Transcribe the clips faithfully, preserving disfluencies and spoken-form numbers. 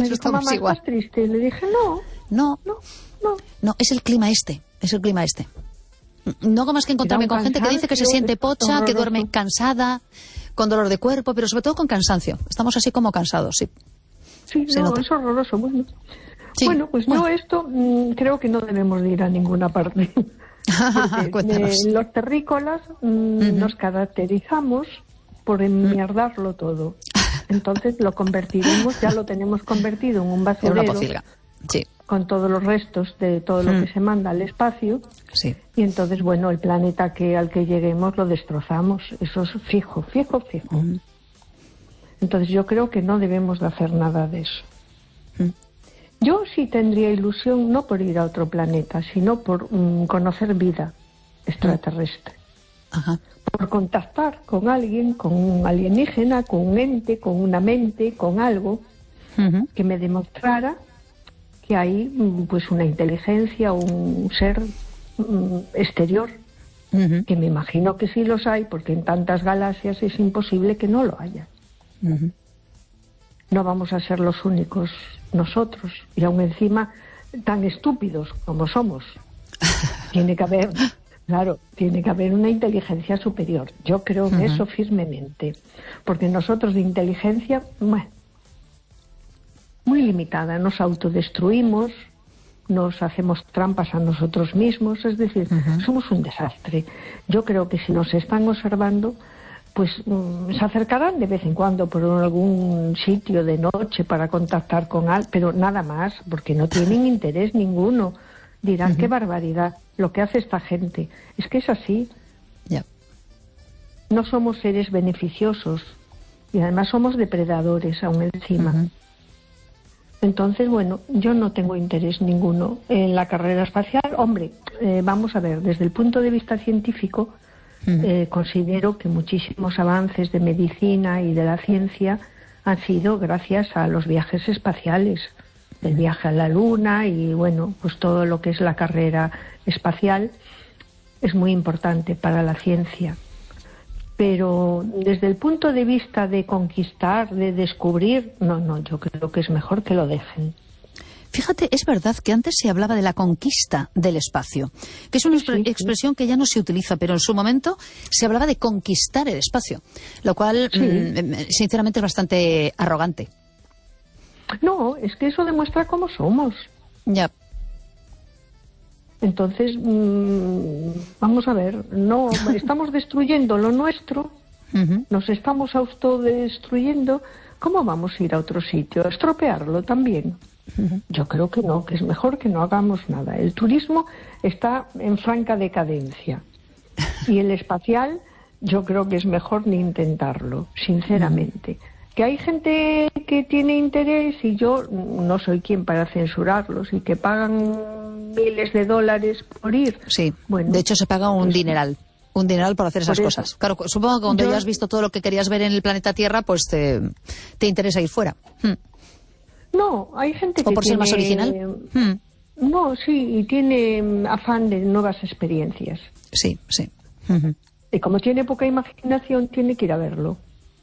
dijo, estamos mamá, igual. ¿estás triste? Y le dije, no, No, no, no. no, es el clima este, es el clima este. No hago más que encontrarme Era un con gente que dice que se cansancio siente pocha, que horroroso. duerme cansada, con dolor de cuerpo, pero sobre todo con cansancio. Estamos así como cansados, sí. Sí, Se no, nota. es horroroso. Bueno, Sí, bueno pues bueno. yo esto mm, creo que no debemos de ir a ninguna parte. Porque Cuéntanos. eh, los terrícolas mm, Uh-huh. nos caracterizamos por enmierdarlo todo. Entonces lo convertiremos, ya lo tenemos convertido en un Era una basurero pocilga. Sí, con todos los restos de todo lo Mm. que se manda al espacio. sí. Y entonces, bueno, el planeta que al que lleguemos lo destrozamos. Eso es fijo, fijo, fijo. Mm. Entonces yo creo que no debemos de hacer nada de eso. Mm. Yo sí tendría ilusión, no por ir a otro planeta, sino por mm, conocer vida extraterrestre. Ajá. Por contactar con alguien, con un alienígena, con un ente, con una mente, con algo Uh-huh. que me demostrara que hay mm, pues una inteligencia, un ser mm, exterior, Uh-huh. que me imagino que sí los hay, porque en tantas galaxias es imposible que no lo haya. Uh-huh. No vamos a ser los únicos nosotros, y aún encima tan estúpidos como somos. Tiene que haber, claro, tiene que haber una inteligencia superior. Yo creo en Uh-huh. eso firmemente, porque nosotros de inteligencia, bueno, muy limitada, nos autodestruimos, nos hacemos trampas a nosotros mismos, es decir, Uh-huh. somos un desastre. Yo creo que si nos están observando, pues mm, se acercarán de vez en cuando por algún sitio de noche para contactar con alguien, pero nada más, porque no tienen interés ninguno. Dirán, Uh-huh. qué barbaridad lo que hace esta gente. Es que es así. Ya. No somos seres beneficiosos y además somos depredadores aún encima. Uh-huh. Entonces, bueno, yo no tengo interés ninguno en la carrera espacial. Hombre, eh, vamos a ver, desde el punto de vista científico, Uh-huh. eh, considero que muchísimos avances de medicina y de la ciencia han sido gracias a los viajes espaciales, el viaje a la Luna y, bueno, pues todo lo que es la carrera espacial es muy importante para la ciencia. Pero desde el punto de vista de conquistar, de descubrir, no, no, yo creo que es mejor que lo dejen. Fíjate, es verdad que antes se hablaba de la conquista del espacio, que es una expre- Sí, sí. expresión que ya no se utiliza, pero en su momento se hablaba de conquistar el espacio, lo cual, Sí. mm, sinceramente, es bastante arrogante. No, es que eso demuestra cómo somos. Ya. Entonces, mmm, vamos a ver, no estamos destruyendo lo nuestro, Uh-huh. nos estamos autodestruyendo, ¿cómo vamos a ir a otro sitio? ¿A estropearlo también? Uh-huh. Yo creo que no, que es mejor que no hagamos nada. El turismo está en franca decadencia y el espacial yo creo que es mejor ni intentarlo, sinceramente. Que hay gente que tiene interés y yo no soy quien para censurarlos y que pagan miles de dólares por ir. Sí, Bueno, de hecho se paga un pues, dineral. Un dineral por hacer esas Por eso. cosas. Claro, supongo que cuando Yo- ya has visto todo lo que querías ver en el planeta Tierra, pues te, te interesa ir fuera. Hmm. No, hay gente que O por ser tiene, más original. Hmm. No, sí, y tiene mm, afán de nuevas experiencias. Sí, sí. Uh-huh. Y como tiene poca imaginación, tiene que ir a verlo.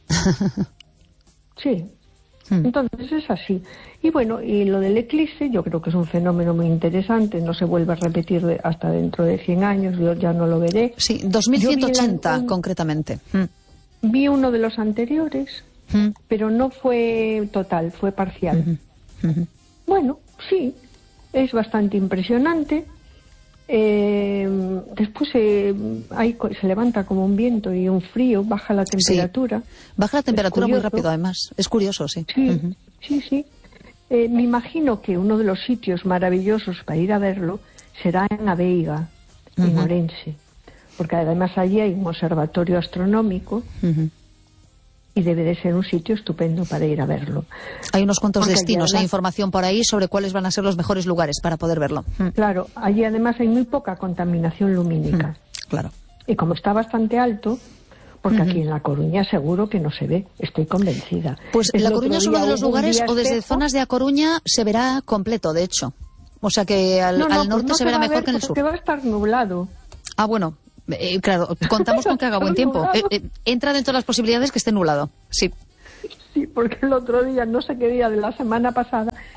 Sí. Hmm. Entonces es así. Y bueno, y lo del eclipse, yo creo que es un fenómeno muy interesante. No se vuelve a repetir de- hasta dentro de cien años, yo ya no lo veré. Sí, dos mil ciento ochenta Yo vi el- concretamente. Hmm. Vi uno de los anteriores, Hmm. pero no fue total, fue parcial. Uh-huh. Uh-huh. Bueno, sí, es bastante impresionante. Eh, después eh, hay co- se levanta como un viento y un frío, baja la temperatura. Baja la temperatura muy curioso. rápido, además. Es curioso, sí. Sí, Uh-huh. sí, sí. Eh, me imagino que uno de los sitios maravillosos para ir a verlo será en La Veiga, en Ujú. Orense, porque además allí hay un observatorio astronómico Uh-huh. y debe de ser un sitio estupendo para ir a verlo. Hay unos cuantos Porque destinos, además- hay información por ahí sobre cuáles van a ser los mejores lugares para poder verlo. Hmm. Claro, allí además hay muy poca contaminación lumínica. Claro. Y como está bastante alto, porque Ujú. aquí en La Coruña seguro que no se ve, estoy convencida. Pues El La otro Coruña es uno día de los hubo un lugares, día o desde espejo. zonas de A Coruña se verá completo, de hecho. O sea que al, No, no, al pues norte no se verá va a mejor ver que en el porque sur. va a estar nublado. Ah, bueno, eh, claro, contamos con que haga buen tiempo. Eh, eh, entra dentro de las posibilidades que esté nublado. Sí. Sí, porque el otro día, no sé qué día de la semana pasada,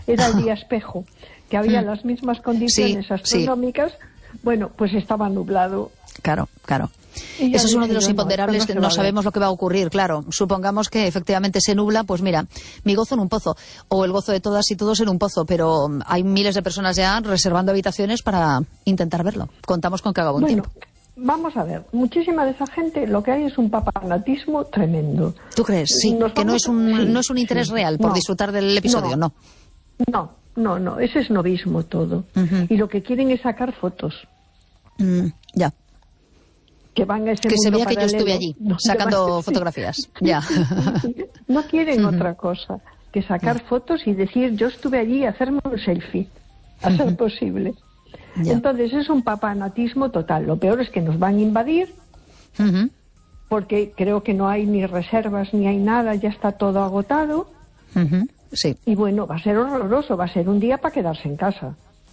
era el día espejo, que había las mismas condiciones sí, astronómicas, sí. Bueno, pues estaba nublado. Claro, claro. Eso es uno de los imponderables, no, no, no sabemos lo que va a ocurrir, claro. Supongamos que efectivamente se nubla, pues mira, mi gozo en un pozo, o el gozo de todas y todos en un pozo, pero hay miles de personas ya reservando habitaciones para intentar verlo. Contamos con que haga buen bueno, tiempo. Vamos a ver, muchísima de esa gente lo que hay es un papanatismo tremendo. ¿Tú crees? Sí, Nos que vamos... no es un, sí, no es un interés sí. real por no, disfrutar del episodio, no. No, no, no, ese es novismo todo. Uh-huh. Y lo que quieren es sacar fotos. Mm, ya. Que van a ese que se vea paralelo, que yo estuve allí sacando van... fotografías. Sí, ya. Sí, sí, sí. No quieren uh-huh. otra cosa que sacar uh-huh. fotos y decir yo estuve allí y hacerme un selfie, a ser uh-huh. posible. Ya. Entonces es un papanatismo total. Lo peor es que nos van a invadir uh-huh. porque creo que no hay ni reservas ni hay nada, ya está todo agotado. Uh-huh. Sí. Y bueno, va a ser horroroso, va a ser un día para quedarse en casa.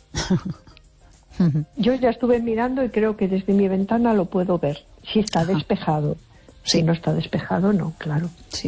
Yo ya estuve mirando y creo que desde mi ventana lo puedo ver. Si está Ajá. despejado. Sí. Si no está despejado, no, claro. Sí.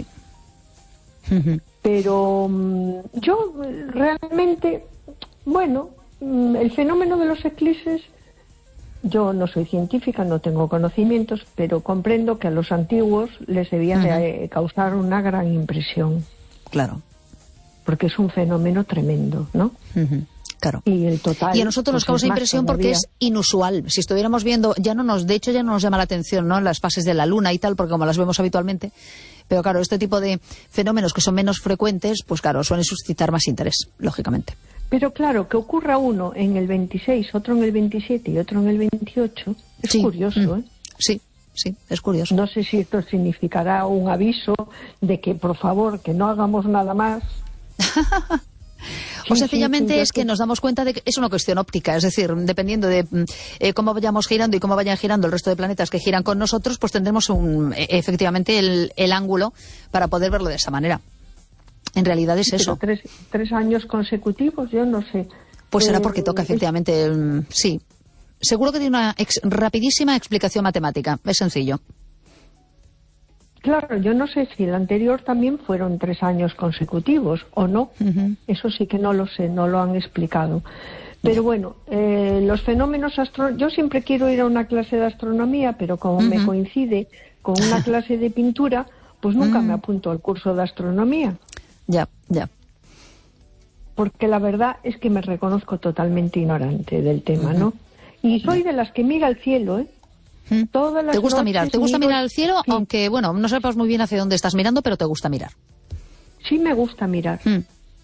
Pero um, yo realmente, bueno, um, el fenómeno de los eclipses, yo no soy científica, no tengo conocimientos, pero comprendo que a los antiguos les debía uh-huh. de causar una gran impresión. Claro. Porque es un fenómeno tremendo, ¿no? Uh-huh. Claro. Y el total, y a nosotros nos pues causa impresión porque es inusual. Si estuviéramos viendo, ya no nos, de hecho ya no nos llama la atención, ¿no? Las fases de la luna y tal, porque como las vemos habitualmente. Pero claro, este tipo de fenómenos que son menos frecuentes, pues claro, suelen suscitar más interés, lógicamente. Pero claro, que ocurra uno en el veintiséis, otro en el veintisiete y otro en el veintiocho, es sí. curioso, ¿eh? Sí, sí, es curioso. No sé si esto significará un aviso de que, por favor, que no hagamos nada más. O sí, sencillamente sí, sí, es que nos damos cuenta de que es una cuestión óptica, es decir, dependiendo de eh, cómo vayamos girando y cómo vayan girando el resto de planetas que giran con nosotros, pues tendremos un, efectivamente el, el ángulo para poder verlo de esa manera. En realidad es sí, eso. Tres, tres años consecutivos, yo no sé. Pues eh, será porque toca, efectivamente, eh, sí. Seguro que tiene una ex, rapidísima explicación matemática, es sencillo. Claro, yo no sé si el anterior también fueron tres años consecutivos o no. Uh-huh. Eso sí que no lo sé, no lo han explicado. Pero bueno, eh, los fenómenos astronómicos... Yo siempre quiero ir a una clase de astronomía, pero como uh-huh. me coincide con una clase de pintura, pues nunca uh-huh. me apunto al curso de astronomía. Ya, ya. Porque la verdad es que me reconozco totalmente ignorante del tema, uh-huh. ¿no? Y soy de las que mira al cielo, ¿eh? Todas las ¿Te gusta mirar? ¿Te gusta miro... mirar al cielo? Sí. Aunque, bueno, no sepas muy bien hacia dónde estás mirando, pero te gusta mirar. Sí me gusta mirar. Mm.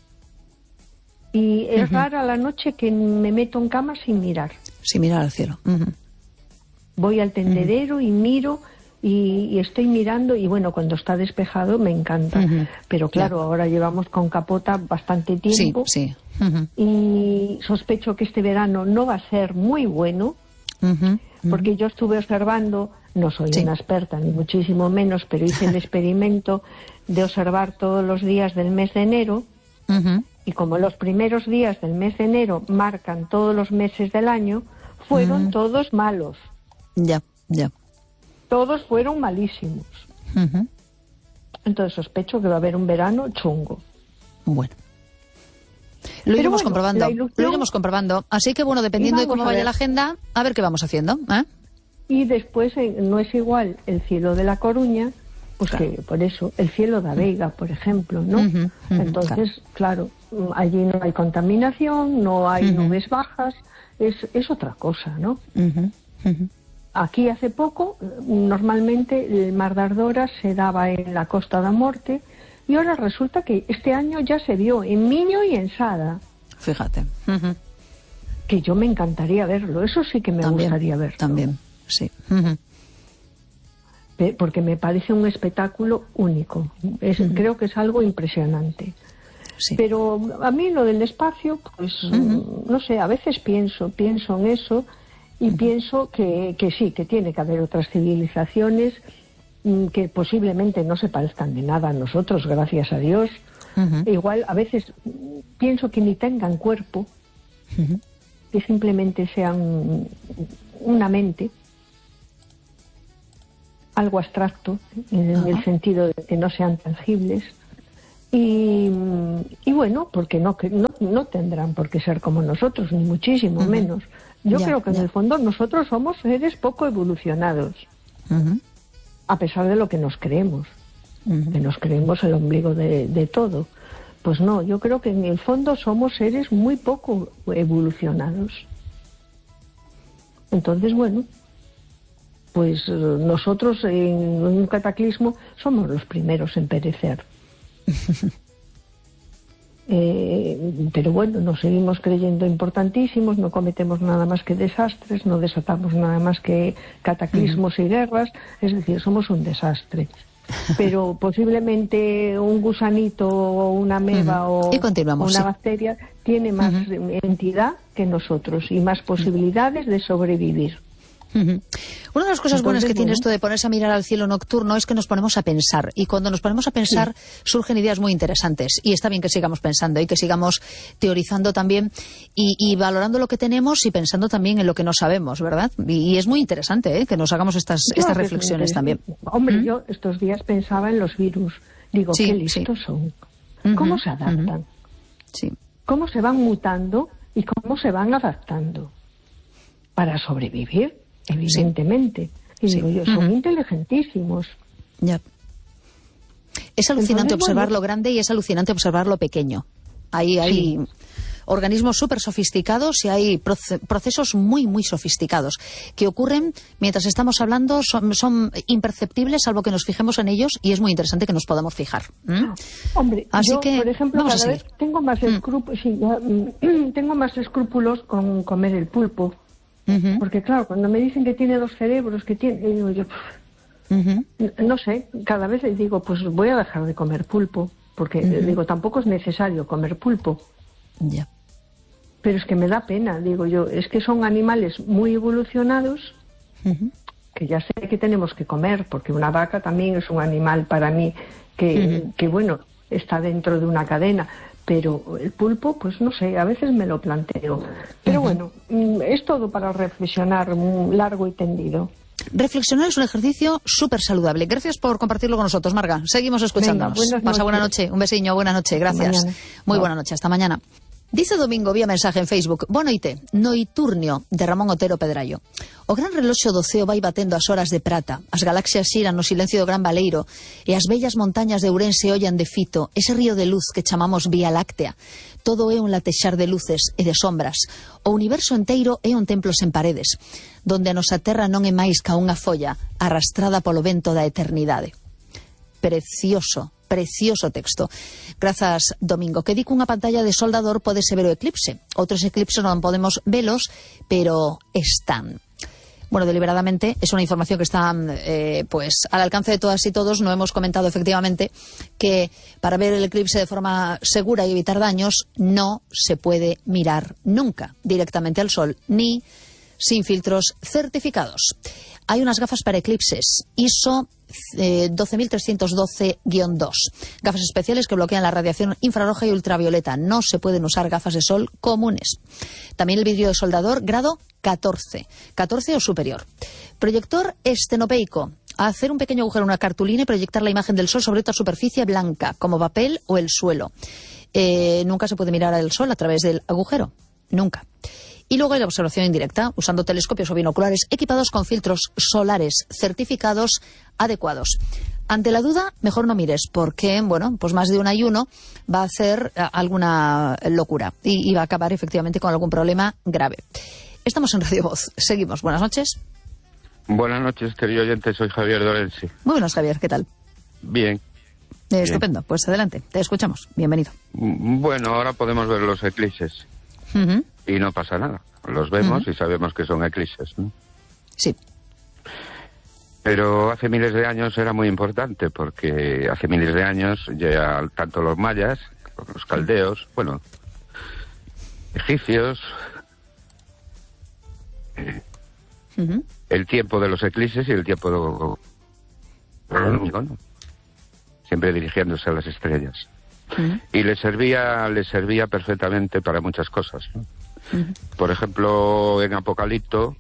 Y es uh-huh. rara la noche que me meto en cama sin mirar. Sin mirar al cielo. Uh-huh. Voy al tendedero uh-huh. y miro y, y estoy mirando y bueno, cuando está despejado me encanta. Uh-huh. Pero claro, yeah. ahora llevamos con capota bastante tiempo. Sí, sí. Uh-huh. Y sospecho que este verano no va a ser muy bueno. Uh-huh. Porque yo estuve observando, no soy sí. una experta ni muchísimo menos, pero hice el experimento de observar todos los días del mes de enero uh-huh. y como los primeros días del mes de enero marcan todos los meses del año, fueron uh-huh. todos malos. Ya, ya. Todos fueron malísimos. Uh-huh. Entonces sospecho que va a haber un verano chungo. Bueno. Lo iremos, bueno, comprobando, ilusión... lo iremos comprobando. Así que, bueno, dependiendo de cómo vaya la agenda, a ver qué vamos haciendo. ¿eh? Y después eh, no es igual el cielo de La Coruña, pues claro. que por eso, el cielo de Veiga, por ejemplo, ¿no? Uh-huh, uh-huh, Entonces, claro. claro, allí no hay contaminación, no hay uh-huh. nubes bajas, es, es otra cosa, ¿no? Uh-huh, uh-huh. Aquí hace poco, normalmente el Mar de Ardora se daba en la Costa da Morte, y ahora resulta que este año ya se vio en Miño y en Sada. Fíjate. Uh-huh. Que yo me encantaría verlo. Eso sí que me también, gustaría verlo. También, sí. Uh-huh. Porque me parece un espectáculo único. Es, uh-huh. Creo que es algo impresionante. Sí. Pero a mí lo del espacio, pues, uh-huh. no sé, a veces pienso, pienso en eso y uh-huh. pienso que, que sí, que tiene que haber otras civilizaciones que posiblemente no se parezcan de nada a nosotros, gracias a Dios. Uh-huh. Igual a veces pienso que ni tengan cuerpo, uh-huh. que simplemente sean una mente, algo abstracto, en uh-huh. el sentido de que no sean tangibles, Y, y bueno, porque no, no, no tendrán por qué ser como nosotros, ni muchísimo uh-huh. menos. Yo ya, creo que ya. en el fondo nosotros somos seres poco evolucionados, uh-huh. a pesar de lo que nos creemos, uh-huh. que nos creemos el ombligo de, de todo. Pues no, yo creo que en el fondo somos seres muy poco evolucionados. Entonces, bueno, pues nosotros en un cataclismo somos los primeros en perecer. eh, pero bueno, nos seguimos creyendo importantísimos, no cometemos nada más que desastres, no desatamos nada más que cataclismos uh-huh. y guerras, es decir, somos un desastre. Pero posiblemente un gusanito o una ameba uh-huh. o una sí. bacteria tiene más uh-huh. entidad que nosotros y más posibilidades de sobrevivir. Uh-huh. Una de las cosas Entonces, buenas que bueno. tiene esto de ponerse a mirar al cielo nocturno es que nos ponemos a pensar, y cuando nos ponemos a pensar sí. surgen ideas muy interesantes, y está bien que sigamos pensando y que sigamos teorizando también y, y valorando lo que tenemos y pensando también en lo que no sabemos, ¿verdad? Y, y es muy interesante ¿eh? que nos hagamos estas, estas reflexiones también. Hombre, ¿Mm? yo estos días pensaba en los virus, digo, sí, qué listos sí. son, uh-huh. cómo se adaptan, uh-huh. sí. cómo se van mutando y cómo se van adaptando para sobrevivir. Evidentemente. Sí. Y digo yo, son uh-huh. inteligentísimos. Ya. Es alucinante Entonces, observar bueno, lo grande y es alucinante observar lo pequeño. Ahí hay sí. organismos súper sofisticados y hay proce- procesos muy, muy sofisticados que ocurren mientras estamos hablando, son, son imperceptibles salvo que nos fijemos en ellos, y es muy interesante que nos podamos fijar. ¿Mm? Hombre, Así yo, que, por ejemplo, cada vez tengo más, escrúpulos, mm. sí, ya, tengo más escrúpulos con comer el pulpo. Uh-huh. Porque claro, cuando me dicen que tiene dos cerebros, que tiene, digo yo, uh-huh. no sé, cada vez les digo, pues voy a dejar de comer pulpo, porque uh-huh. digo, tampoco es necesario comer pulpo. Ya. Yeah. Pero es que me da pena, digo yo, es que son animales muy evolucionados, uh-huh. que ya sé que tenemos que comer, porque una vaca también es un animal para mí que, uh-huh. que bueno, está dentro de una cadena. Pero el pulpo, pues no sé, a veces me lo planteo. Pero uh-huh. bueno, es todo para reflexionar largo y tendido. Reflexionar es un ejercicio súper saludable. Gracias por compartirlo con nosotros, Marga. Seguimos escuchándonos. Venga, Pasa buena noche. Un besiño, buena noche. Gracias. Muy buena noche. Hasta mañana. Dice Domingo vía mensaje en Facebook: Boa noite, Noiturnio, de Ramón Otero Pedrallo. O gran reloxo do ceo vai batendo as horas de prata, as galaxias xiran no silencio do gran baleiro, e as bellas montañas de Ourense ollan de fito ese río de luz que chamamos Vía Láctea. Todo é un latexar de luces e de sombras. O universo enteiro é un templo sen paredes, donde a nosa terra non é máis ca unha folla arrastrada polo vento da eternidade. Precioso. Precioso texto. Grazas, Domingo. Que di que unha pantalla de soldador podese ver o eclipse. Outros eclipses non podemos velos, pero están. Bueno, deliberadamente es una información que está eh, pues al alcance de todas y todos. No hemos comentado efectivamente que para ver el eclipse de forma segura y evitar daños no se puede mirar nunca directamente al sol, ni sin filtros certificados. Hay unas gafas para eclipses I S O eh, doce mil trescientos doce guión dos. Gafas especiales que bloquean la radiación infrarroja y ultravioleta. No se pueden usar gafas de sol comunes. También el vidrio de soldador grado catorce. catorce o superior. Proyector estenopeico. Hacer un pequeño agujero en una cartulina y proyectar la imagen del sol sobre otra superficie blanca, como papel o el suelo. Eh, nunca se puede mirar el sol a través del agujero. Nunca. Y luego hay la observación indirecta, usando telescopios o binoculares equipados con filtros solares certificados adecuados. Ante la duda, mejor no mires, porque, bueno, pues más de un ayuno va a hacer alguna locura y, y va a acabar efectivamente con algún problema grave. Estamos en Radio Voz. Seguimos. Buenas noches. Buenas noches, querido oyente. Soy Javier Dorense. Muy buenas, Javier. ¿Qué tal? Bien. Eh, estupendo. Bien. Pues adelante. Te escuchamos. Bienvenido. Bueno, ahora podemos ver los eclipses. Uh-huh. Y no pasa nada. Los vemos uh-huh. y sabemos que son eclipses, ¿no? Sí. Pero hace miles de años era muy importante, porque hace miles de años ya tanto los mayas, los caldeos, bueno, egipcios, eh, uh-huh. el tiempo de los eclipses y el tiempo de... Uh-huh. siempre dirigiéndose a las estrellas. Uh-huh. Y les servía, les servía perfectamente para muchas cosas, ¿no? Uh-huh. Por ejemplo, en Apocalipto,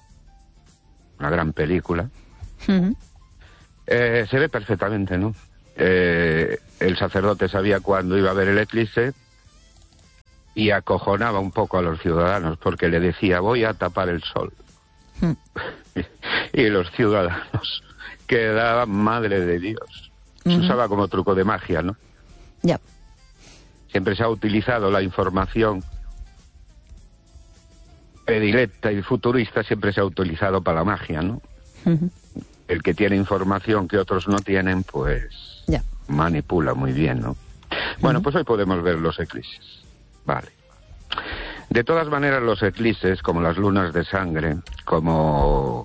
una gran película, uh-huh. eh, se ve perfectamente, ¿no? eh, el sacerdote sabía cuándo iba a haber el eclipse y acojonaba un poco a los ciudadanos porque le decía, voy a tapar el sol. Hmm. Y los ciudadanos quedaban, madre de Dios. Se uh-huh. usaba como truco de magia, ¿no? Ya. Yeah. Siempre se ha utilizado la información predilecta y futurista, siempre se ha utilizado para la magia, ¿no? Uh-huh. El que tiene información que otros no tienen, pues yeah. manipula muy bien, ¿no? Bueno, uh-huh. pues hoy podemos ver los eclipses. Vale. De todas maneras, los eclipses, como las lunas de sangre, como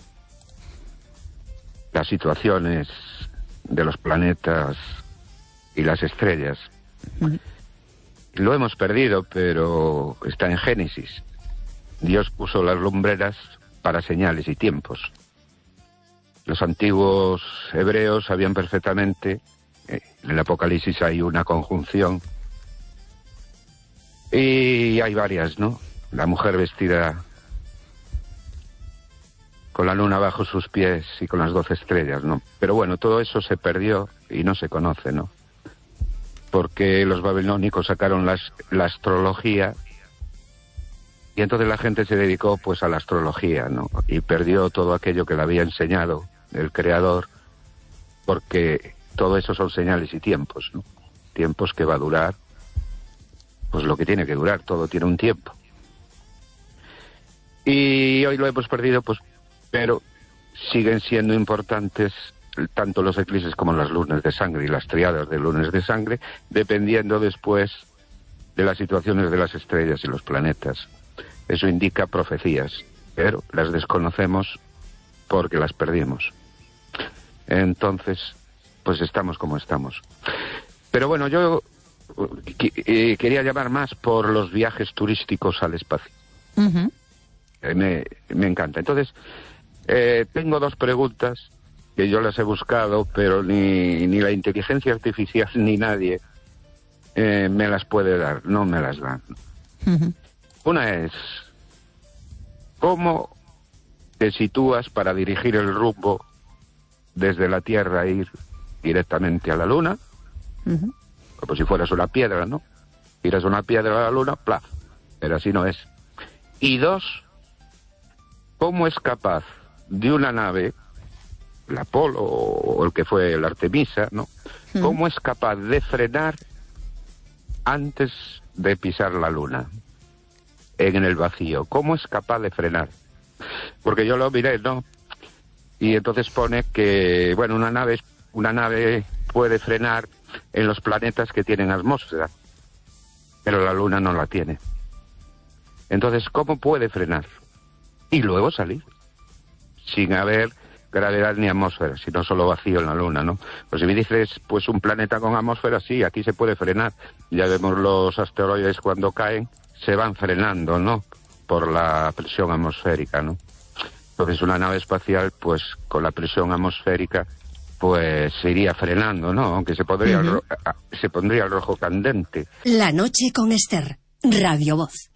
las situaciones de los planetas y las estrellas, uh-huh. lo hemos perdido, pero está en Génesis. Dios puso las lumbreras para señales y tiempos. Los antiguos hebreos sabían perfectamente, eh, en el Apocalipsis hay una conjunción, y hay varias, ¿no? La mujer vestida con la luna bajo sus pies y con las doce estrellas, ¿no? Pero bueno, todo eso se perdió y no se conoce, ¿no? Porque los babilónicos sacaron la, la astrología y entonces la gente se dedicó pues a la astrología, ¿no? Y perdió todo aquello que le había enseñado el Creador, porque todo eso son señales y tiempos, ¿no? Tiempos que va a durar pues lo que tiene que durar, todo tiene un tiempo. Y hoy lo hemos perdido, pues, pero siguen siendo importantes tanto los eclipses como las lunas de sangre y las triadas de lunas de sangre, dependiendo después de las situaciones de las estrellas y los planetas. Eso indica profecías, pero las desconocemos porque las perdimos. Entonces, pues estamos como estamos. Pero bueno, yo quería llamar más por los viajes turísticos al espacio. Uh-huh. eh, me, me encanta. Entonces, eh, tengo dos preguntas que yo las he buscado, pero ni, ni la inteligencia artificial ni nadie eh, me las puede dar, no me las dan. Uh-huh. Una es, ¿cómo te sitúas para dirigir el rumbo desde la Tierra e ir directamente a la Luna? Uh-huh. Como si fueras una piedra, ¿no? Tiras una piedra a la Luna, ¡plaf! Pero así no es. Y dos, ¿cómo es capaz de una nave, el Apolo o el que fue el Artemisa, ¿no? Mm. ¿Cómo es capaz de frenar antes de pisar la Luna en el vacío? ¿Cómo es capaz de frenar? Porque yo lo miré, ¿no? Y entonces pone que, bueno, una nave, una nave puede frenar en los planetas que tienen atmósfera, pero la Luna no la tiene. Entonces, ¿cómo puede frenar? Y luego salir, sin haber gravedad ni atmósfera, sino solo vacío en la Luna, ¿no? Pues si me dices, pues un planeta con atmósfera, sí, aquí se puede frenar. Ya vemos los asteroides cuando caen, se van frenando, ¿no? Por la presión atmosférica, ¿no? Entonces una nave espacial, pues con la presión atmosférica, pues se iría frenando, ¿no? Aunque se podría, uh-huh. ro- se pondría el rojo candente. La noche con Esther, Radio Voz.